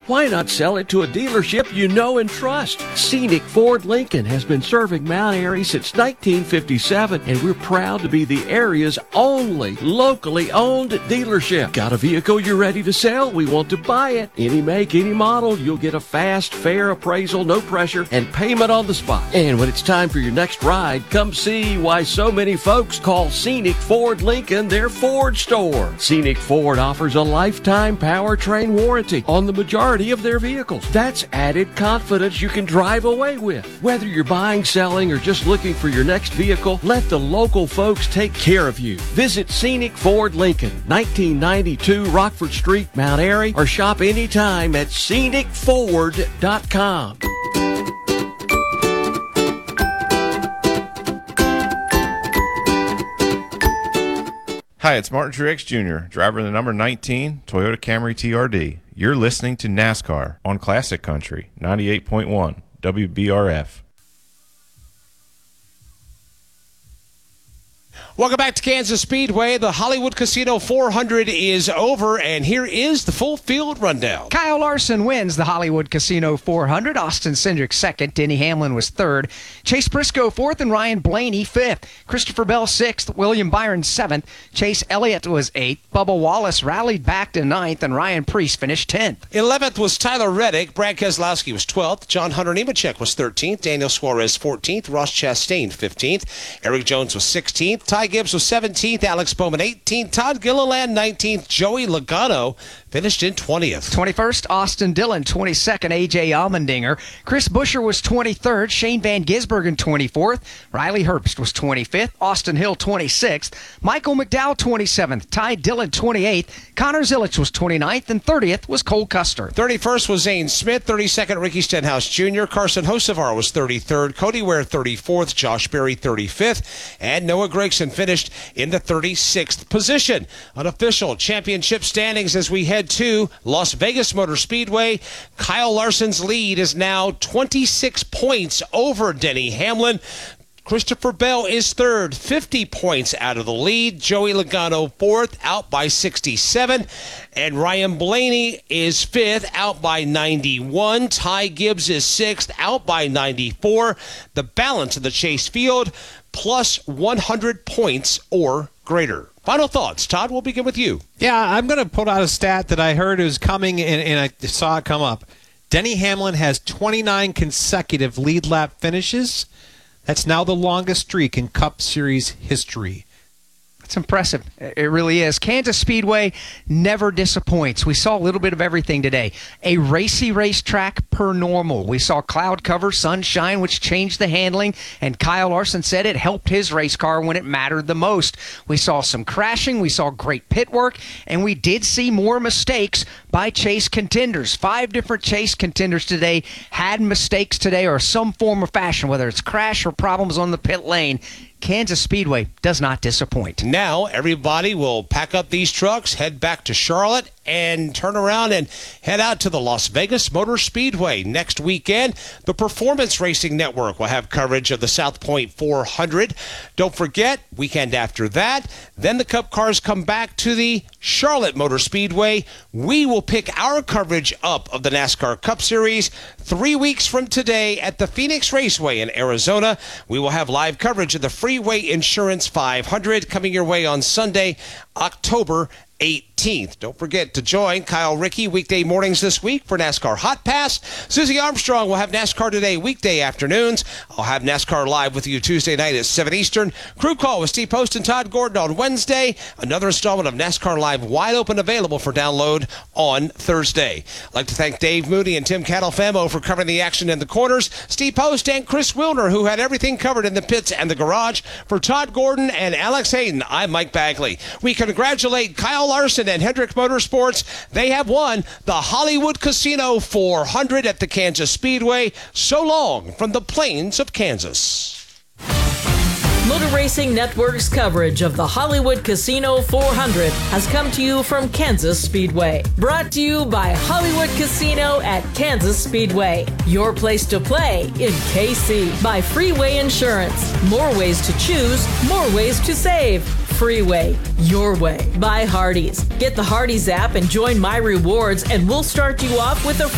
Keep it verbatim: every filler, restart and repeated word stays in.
why not sell it to a dealership you know and trust? Scenic Ford Lincoln has been serving Mount Airy since nineteen fifty-seven, and we're proud to be the area's only locally owned dealership. Got a vehicle you're ready to sell? We want to buy it. Any make, any model, you'll get a fast, fair appraisal, no pressure, and payment on the spot. And when it's time for your next ride, come see why so many folks call Scenic Ford Lincoln their Ford store. Scenic Ford offers a lifetime powertrain warranty on the majority of their vehicles. That's added confidence you can drive away with. Whether you're buying, selling, or just looking for your next vehicle, let the local folks take care of you. Visit Scenic Ford Lincoln, nineteen ninety-two Rockford Street, Mount Airy, or shop anytime at scenic ford dot com. Hi, it's Martin Truex Junior, driver of the number nineteen Toyota Camry T R D. You're listening to NASCAR on Classic Country ninety-eight point one W B R F. Welcome back to Kansas Speedway. The Hollywood Casino four hundred is over, and here is the full field rundown. Kyle Larson wins the Hollywood Casino four hundred. Austin Cindric second. Denny Hamlin was third. Chase Briscoe fourth, and Ryan Blaney fifth. Christopher Bell sixth. William Byron seventh. Chase Elliott was eighth. Bubba Wallace rallied back to ninth, and Ryan Preece finished tenth. eleventh was Tyler Reddick. Brad Keselowski was twelfth. John Hunter Nemechek was thirteenth. Daniel Suarez fourteenth. Ross Chastain fifteenth. Eric Jones was sixteenth. Ty Gibbs was seventeenth, Alex Bowman eighteenth, Todd Gilliland nineteenth, Joey Logano finished in twentieth. twenty-first, Austin Dillon, twenty-second, A J Allmendinger. Chris Buescher was twenty-third, Shane Van Gisbergen twenty-fourth, Riley Herbst was twenty-fifth, Austin Hill twenty-sixth, Michael McDowell twenty-seventh, Ty Dillon twenty-eighth, Connor Zilisch was twenty-ninth, and thirtieth was Cole Custer. thirty-first was Zane Smith, thirty-second, Ricky Stenhouse Junior Carson Hocevar was thirty-third, Cody Ware thirty-fourth, Josh Berry thirty-fifth, and Noah Gragson finished in the thirty-sixth position. Unofficial championship standings as we head to Las Vegas Motor Speedway. Kyle Larson's lead is now twenty-six points over Denny Hamlin. Christopher Bell is third, fifty points out of the lead. Joey Logano fourth, out by sixty-seven. And Ryan Blaney is fifth, out by ninety-one. Ty Gibbs is sixth, out by ninety-four. The balance of the chase field, plus one hundred points or greater. Final thoughts. Todd, we'll begin with you. Yeah, I'm going to put out a stat that I heard was coming, and, and I saw it come up. Denny Hamlin has twenty-nine consecutive lead lap finishes. That's now the longest streak in Cup Series history. It's impressive. It really is. Kansas Speedway never disappoints. We saw a little bit of everything today. A racy racetrack per normal. We saw cloud cover, sunshine, which changed the handling, and Kyle Larson said it helped his race car when it mattered the most. We saw some crashing. We saw great pit work, and we did see more mistakes by chase contenders. Five different chase contenders today had mistakes today or some form or fashion, whether it's crash or problems on the pit lane. Kansas Speedway does not disappoint. Now everybody will pack up these trucks, head back to Charlotte, and turn around and head out to the Las Vegas Motor Speedway. Next weekend, the Performance Racing Network will have coverage of the South Point four hundred. Don't forget, weekend after that, then the Cup cars come back to the Charlotte Motor Speedway. We will pick our coverage up of the NASCAR Cup Series three weeks from today at the Phoenix Raceway in Arizona. We will have live coverage of the Freeway Insurance five hundred coming your way on Sunday, October eighteenth. Don't forget to join Kyle Rickey weekday mornings this week for NASCAR Hot Pass. Susie Armstrong will have NASCAR Today weekday afternoons. I'll have NASCAR Live with you Tuesday night at seven Eastern. Crew Call with Steve Post and Todd Gordon on Wednesday. Another installment of NASCAR Live wide open available for download on Thursday. I'd like to thank Dave Mooney and Tim Catalfamo for covering the action in the corners. Steve Post and Chris Wilner, who had everything covered in the pits and the garage. For Todd Gordon and Alex Hayden, I'm Mike Bagley. We congratulate Kyle Larson and Hendrick Motorsports. They have won the Hollywood Casino four hundred at the Kansas Speedway. So long from the plains of Kansas. Motor Racing Network's coverage of the Hollywood Casino four hundred has come to you from Kansas Speedway. Brought to you by Hollywood Casino at Kansas Speedway. Your place to play in K C. By Freeway Insurance. More ways to choose, more ways to save. Freeway, your way. By Hardee's. Get the Hardee's app and join My Rewards, and we'll start you off with a